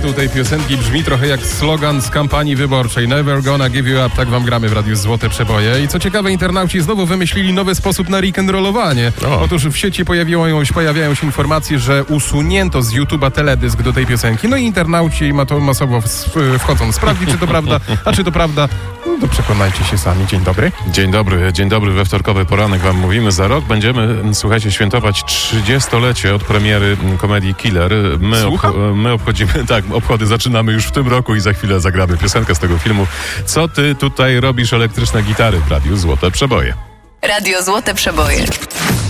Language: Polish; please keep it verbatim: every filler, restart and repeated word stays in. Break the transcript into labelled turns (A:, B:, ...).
A: tytuł tej piosenki brzmi trochę jak slogan z kampanii wyborczej. Never gonna give you up. Tak wam gramy w Radiu Złote Przeboje. I co ciekawe, internauci znowu wymyślili nowy sposób na rock'n'rollowanie. Otóż w sieci pojawiają, pojawiają się informacje, że usunięto z YouTube'a teledysk do tej piosenki. No i internauci ma to masowo wchodzą sprawdzić, czy to prawda. A czy to prawda? No to przekonajcie się sami. Dzień dobry.
B: Dzień dobry, dzień dobry. We wtorkowy poranek wam mówimy. Za rok będziemy, słuchajcie, świętować trzydziestolecie od premiery komedii Killer. My, obcho- my obchodzimy, tak, obchody zaczynamy już w tym roku i za chwilę zagramy piosenkę z tego filmu. Co ty tutaj robisz, elektryczne gitary w Radiu Złote Przeboje?
C: Radio Złote Przeboje.